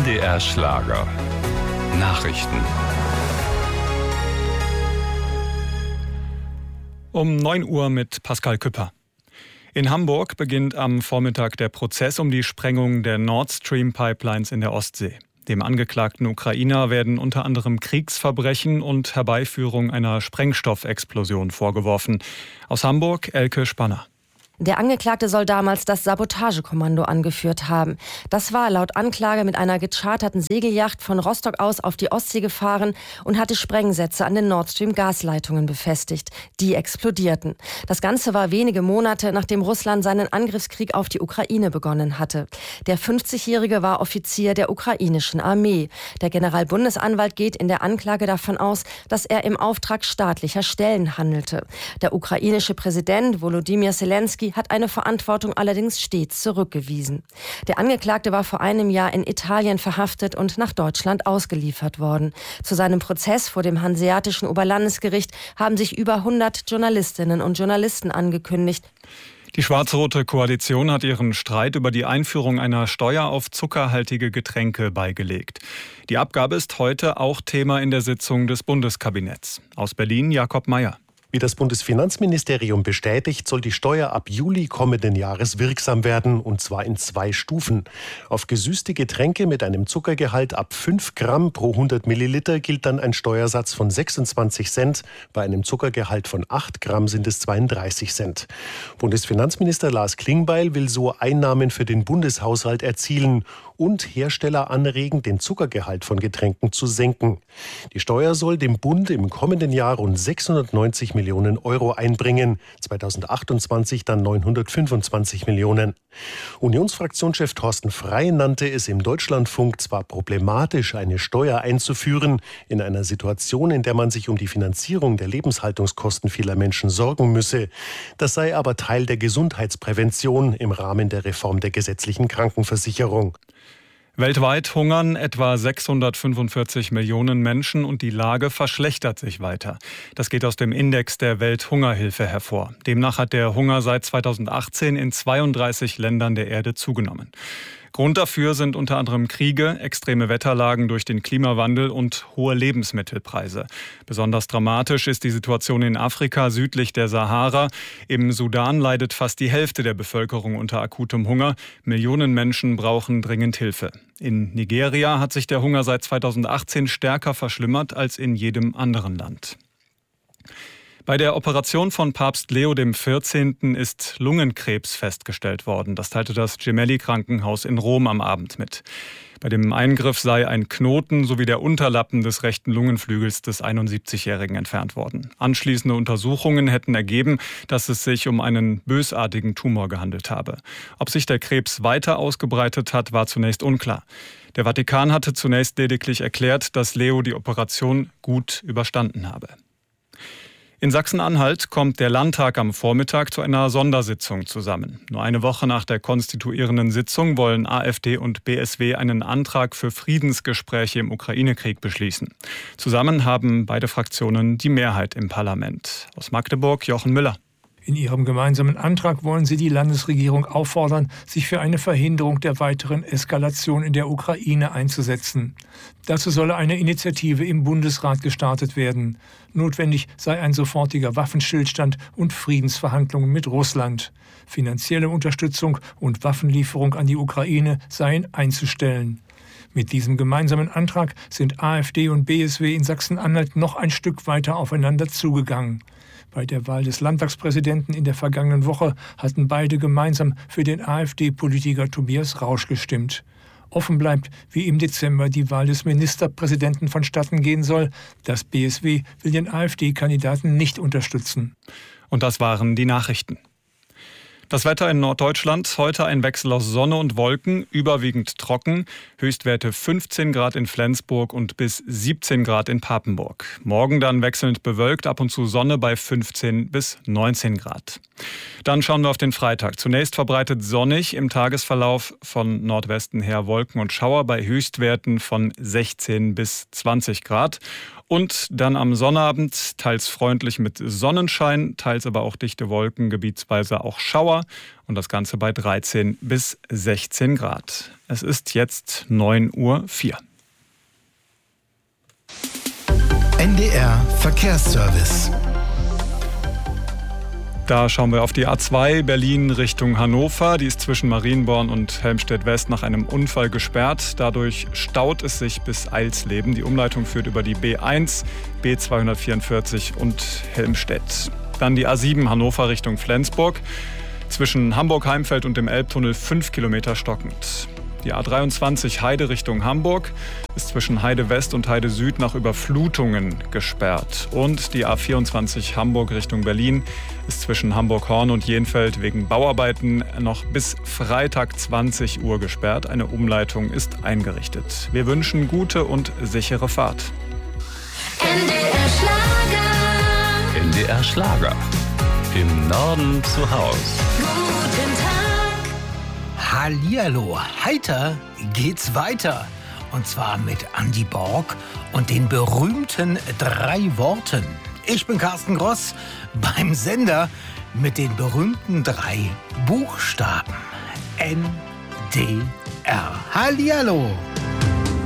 MDR Schlager. Nachrichten. Um 9 Uhr mit Pascal Küpper. In Hamburg beginnt am Vormittag der Prozess um die Sprengung der Nord Stream Pipelines in der Ostsee. Dem angeklagten Ukrainer werden unter anderem Kriegsverbrechen und Herbeiführung einer Sprengstoffexplosion vorgeworfen. Aus Hamburg Elke Spanner. Der Angeklagte soll damals das Sabotagekommando angeführt haben. Das war laut Anklage mit einer gecharterten Segelyacht von Rostock aus auf die Ostsee gefahren und hatte Sprengsätze an den Nord Stream Gasleitungen befestigt. Die explodierten. Das Ganze war wenige Monate, nachdem Russland seinen Angriffskrieg auf die Ukraine begonnen hatte. Der 50-Jährige war Offizier der ukrainischen Armee. Der Generalbundesanwalt geht in der Anklage davon aus, dass er im Auftrag staatlicher Stellen handelte. Der ukrainische Präsident Volodymyr Zelensky hat eine Verantwortung allerdings stets zurückgewiesen. Der Angeklagte war vor einem Jahr in Italien verhaftet und nach Deutschland ausgeliefert worden. Zu seinem Prozess vor dem Hanseatischen Oberlandesgericht haben sich über 100 Journalistinnen und Journalisten angekündigt. Die schwarz-rote Koalition hat ihren Streit über die Einführung einer Steuer auf zuckerhaltige Getränke beigelegt. Die Abgabe ist heute auch Thema in der Sitzung des Bundeskabinetts. Aus Berlin Jakob Mayer. Wie das Bundesfinanzministerium bestätigt, soll die Steuer ab Juli kommenden Jahres wirksam werden, und zwar in 2 Stufen. Auf gesüßte Getränke mit einem Zuckergehalt ab 5 Gramm pro 100 Milliliter gilt dann ein Steuersatz von 26 Cent. Bei einem Zuckergehalt von 8 Gramm sind es 32 Cent. Bundesfinanzminister Lars Klingbeil will so Einnahmen für den Bundeshaushalt erzielen und Hersteller anregen, den Zuckergehalt von Getränken zu senken. Die Steuer soll dem Bund im kommenden Jahr rund 690 Millionen Euro einbringen, 2028 dann 925 Millionen. Unionsfraktionschef Thorsten Frey nannte es im Deutschlandfunk zwar problematisch, eine Steuer einzuführen, in einer Situation, in der man sich um die Finanzierung der Lebenshaltungskosten vieler Menschen sorgen müsse. Das sei aber Teil der Gesundheitsprävention im Rahmen der Reform der gesetzlichen Krankenversicherung. Weltweit hungern etwa 645 Millionen Menschen und die Lage verschlechtert sich weiter. Das geht aus dem Index der Welthungerhilfe hervor. Demnach hat der Hunger seit 2018 in 32 Ländern der Erde zugenommen. Grund dafür sind unter anderem Kriege, extreme Wetterlagen durch den Klimawandel und hohe Lebensmittelpreise. Besonders dramatisch ist die Situation in Afrika südlich der Sahara. Im Sudan leidet fast die Hälfte der Bevölkerung unter akutem Hunger. Millionen Menschen brauchen dringend Hilfe. In Nigeria hat sich der Hunger seit 2018 stärker verschlimmert als in jedem anderen Land. Bei der Operation von Papst Leo XIV. Ist Lungenkrebs festgestellt worden. Das teilte das Gemelli-Krankenhaus in Rom am Abend mit. Bei dem Eingriff sei ein Knoten sowie der Unterlappen des rechten Lungenflügels des 71-Jährigen entfernt worden. Anschließende Untersuchungen hätten ergeben, dass es sich um einen bösartigen Tumor gehandelt habe. Ob sich der Krebs weiter ausgebreitet hat, war zunächst unklar. Der Vatikan hatte zunächst lediglich erklärt, dass Leo die Operation gut überstanden habe. In Sachsen-Anhalt kommt der Landtag am Vormittag zu einer Sondersitzung zusammen. Nur eine Woche nach der konstituierenden Sitzung wollen AfD und BSW einen Antrag für Friedensgespräche im Ukraine-Krieg beschließen. Zusammen haben beide Fraktionen die Mehrheit im Parlament. Aus Magdeburg Jochen Müller. In ihrem gemeinsamen Antrag wollen sie die Landesregierung auffordern, sich für eine Verhinderung der weiteren Eskalation in der Ukraine einzusetzen. Dazu solle eine Initiative im Bundesrat gestartet werden. Notwendig sei ein sofortiger Waffenstillstand und Friedensverhandlungen mit Russland. Finanzielle Unterstützung und Waffenlieferung an die Ukraine seien einzustellen. Mit diesem gemeinsamen Antrag sind AfD und BSW in Sachsen-Anhalt noch ein Stück weiter aufeinander zugegangen. Bei der Wahl des Landtagspräsidenten in der vergangenen Woche hatten beide gemeinsam für den AfD-Politiker Tobias Rausch gestimmt. Offen bleibt, wie im Dezember die Wahl des Ministerpräsidenten vonstatten gehen soll. Das BSW will den AfD-Kandidaten nicht unterstützen. Und das waren die Nachrichten. Das Wetter in Norddeutschland, heute ein Wechsel aus Sonne und Wolken, überwiegend trocken, Höchstwerte 15 Grad in Flensburg und bis 17 Grad in Papenburg. Morgen dann wechselnd bewölkt, ab und zu Sonne bei 15 bis 19 Grad. Dann schauen wir auf den Freitag. Zunächst verbreitet sonnig, im Tagesverlauf von Nordwesten her Wolken und Schauer bei Höchstwerten von 16 bis 20 Grad. Und dann am Sonnabend teils freundlich mit Sonnenschein, teils aber auch dichte Wolken, gebietsweise auch Schauer. Hannover und das Ganze bei 13 bis 16 Grad. Es ist jetzt 9:04 Uhr. NDR Verkehrsservice. Da schauen wir auf die A2 Berlin Richtung Hannover. Die ist zwischen Marienborn und Helmstedt-West nach einem Unfall gesperrt. Dadurch staut es sich bis Eilsleben. Die Umleitung führt über die B1, B244 und Helmstedt. Dann die A7 Hannover Richtung Flensburg. Zwischen Hamburg-Heimfeld und dem Elbtunnel 5 Kilometer stockend. Die A23 Heide Richtung Hamburg ist zwischen Heide West und Heide Süd nach Überflutungen gesperrt. Und die A24 Hamburg Richtung Berlin ist zwischen Hamburg-Horn und Jenfeld wegen Bauarbeiten noch bis Freitag 20 Uhr gesperrt. Eine Umleitung ist eingerichtet. Wir wünschen gute und sichere Fahrt. NDR Schlager. NDR Schlager. Im Norden zu Haus. Guten Tag. Hallihallo, heiter geht's weiter. Und zwar mit Andy Borg und den berühmten 3 Worten. Ich bin Carsten Gross beim Sender mit den berühmten 3 Buchstaben. NDR. Hallihallo.